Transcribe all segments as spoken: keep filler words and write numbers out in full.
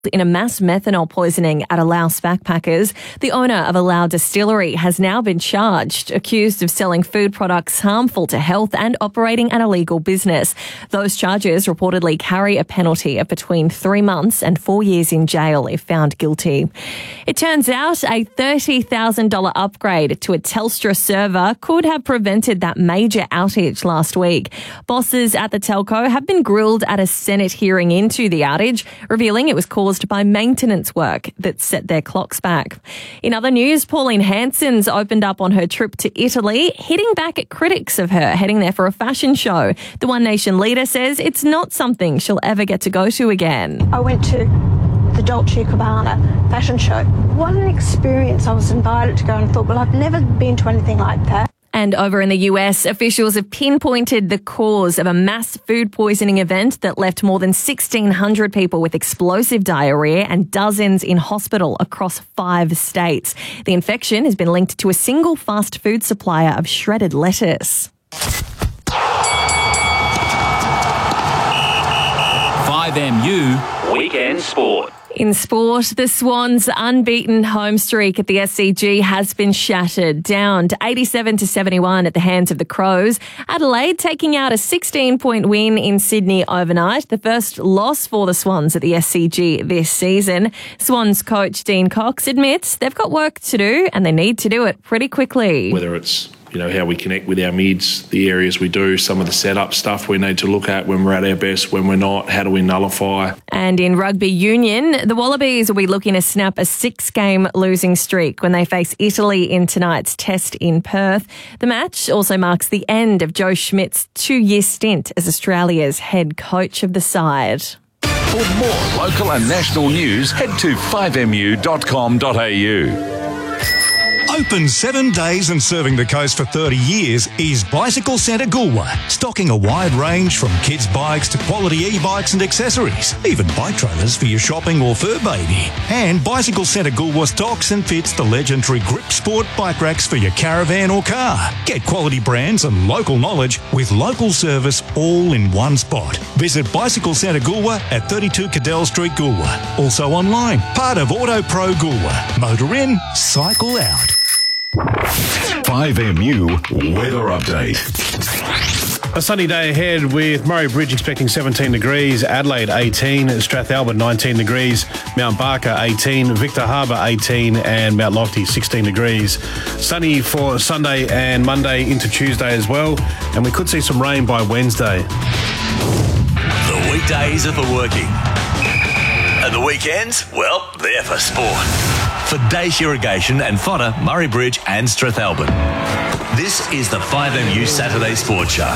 in a mass methanol poisoning at Allow Backpackers. The owner of Allow Distillery has now been charged, accused of selling food products harmful to health and operating an illegal business. Those charges reportedly carry a penalty of between three months and four years in jail if found guilty. It turns out a thirty thousand dollars upgrade to a Telstra server could have prevented that major outage last week. Bosses at the telco have been grilled at a Senate hearing into the outage, revealing it was caused by maintenance work that set their clocks back. In other news, Pauline Hanson's opened up on her trip to Italy, hitting back at critics of her heading there for a fashion show. The One Nation leader says it's not something she'll ever get to go to again. I went to the Dolce and Gabbana fashion show. What an experience. I was invited to go and thought, well, I've never been to anything like that. And over in the U S, officials have pinpointed the cause of a mass food poisoning event that left more than sixteen hundred people with explosive diarrhea and dozens in hospital across five states. The infection has been linked to a single fast food supplier of shredded lettuce. five M U Weekend Sport. In sport, the Swans' unbeaten home streak at the S C G has been shattered, down to eighty-seven to seventy-one at the hands of the Crows. Adelaide taking out a sixteen-point win in Sydney overnight, the first loss for the Swans at the S C G this season. Swans coach Dean Cox admits they've got work to do and they need to do it pretty quickly. Whether it's you know, how we connect with our mids, the areas we do, some of the setup stuff we need to look at when we're at our best, when we're not, how do we nullify. And in rugby union, the Wallabies will be looking to snap a six-game losing streak when they face Italy in tonight's test in Perth. The match also marks the end of Joe Schmidt's two-year stint as Australia's head coach of the side. For more local and national news, head to five m u dot com dot a u. Open seven days and serving the coast for thirty years is Bicycle Centre Goolwa, stocking a wide range from kids' bikes to quality e-bikes and accessories, even bike trailers for your shopping or fur baby. And Bicycle Centre Goolwa stocks and fits the legendary Grip Sport bike racks for your caravan or car. Get quality brands and local knowledge with local service all in one spot. Visit Bicycle Centre Goolwa at thirty-two Cadell Street, Goolwa. Also online, part of Auto Pro Goolwa. Motor in, cycle out. five M U Weather Update. A sunny day ahead with Murray Bridge expecting seventeen degrees, Adelaide eighteen, Strathalbyn nineteen degrees, Mount Barker eighteen, Victor Harbour eighteen and Mount Lofty sixteen degrees. Sunny for Sunday and Monday into Tuesday as well, and we could see some rain by Wednesday. The weekdays are for working. And the weekends, well, they're for sport. For Dace Irrigation and Fodder, Murray Bridge and Strathalbyn. This is the five M U Saturday Sports Show.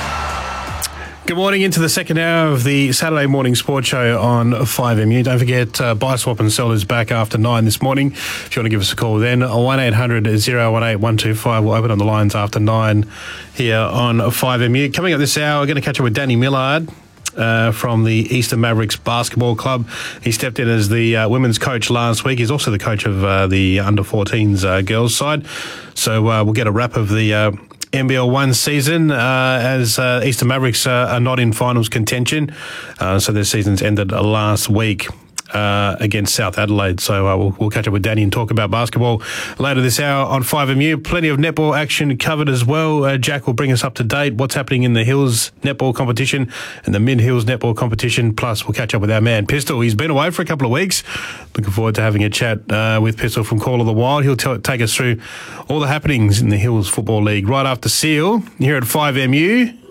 Good morning, into the second hour of the Saturday morning sports show on five M U. Don't forget, uh, Buy, Swap and Sell is back after nine this morning. If you want to give us a call then, one eight hundred oh one eight one two five. We'll open on the lines after nine here on five M U. Coming up this hour, we're going to catch up with Danny Millard. Uh, from the Eastern Mavericks Basketball Club. He stepped in as the uh, women's coach last week. He's also the coach of uh, the under fourteens uh, girls side. So uh, we'll get a wrap of the uh, N B L one season uh, as uh, Eastern Mavericks uh, are not in finals contention. Uh, so their season's ended last week. Uh, against South Adelaide. So uh, we'll, we'll catch up with Danny and talk about basketball later this hour on five M U. Plenty of netball action covered as well. Uh, Jack will bring us up to date what's happening in the Hills netball competition and the Mid Hills netball competition. Plus, we'll catch up with our man Pistol. He's been away for a couple of weeks. Looking forward to having a chat uh, with Pistol from Call of the Wild. He'll t- take us through all the happenings in the Hills Football League right after Seal here at five M U.